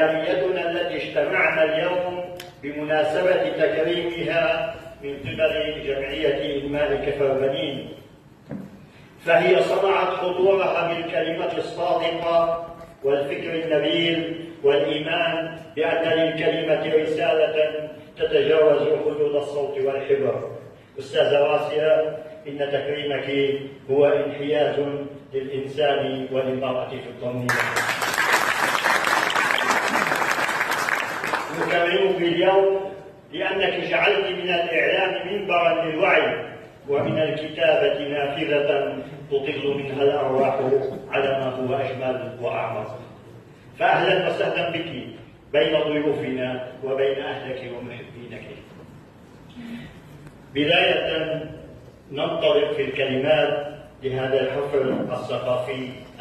إعلاميتنا التي اجتمعنا اليوم بمناسبة تكريمها من قبل جمعية إنماء كفر-بنين، فهي صنعت حضورها بالكلمة الصادقة والفكر النبيل والإيمان بأن للكلمة رسالة تتجاوز حدود الصوت والحبر. أستاذة راسية، إن تكريمك هو انحياز للإنسان وللمرأة في الضمير. نكرمك اليوم لأنك جعلت من الإعلام منبرا للوعي ومن الكتابة نافذة تطل منها الأرواح على ما هو أجمل وأعمق. فأهلا وسهلا بك بين ضيوفنا وبين أهلك ومحبينك. بداية ننطلق في الكلمات لهذا الحفل الثقافي